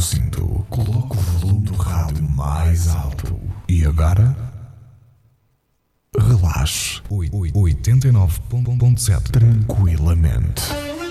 cinto, coloque o volume do rádio mais alto. E agora, relaxe. 89.7 tranquilamente.